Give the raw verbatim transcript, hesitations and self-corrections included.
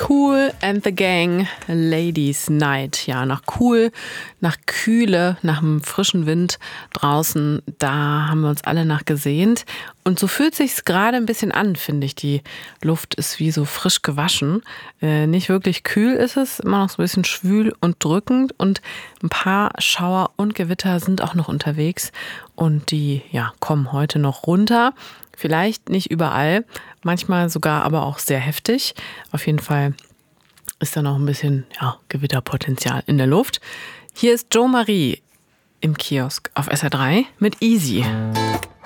Kool and the Gang, Ladies Night. Ja, nach Cool, nach Kühle, nach einem frischen Wind draußen, da haben wir uns alle nach gesehnt. Und so fühlt sich's gerade ein bisschen an, finde ich. Die Luft ist wie so frisch gewaschen. Äh, nicht wirklich kühl ist es, immer noch so ein bisschen schwül und drückend. Und ein paar Schauer und Gewitter sind auch noch unterwegs. Und die, ja, kommen heute noch runter. Vielleicht nicht überall, manchmal sogar aber auch sehr heftig. Auf jeden Fall ist da noch ein bisschen ja, Gewitterpotenzial in der Luft. Hier ist Jo Marie im Kiosk auf S R drei mit Easy.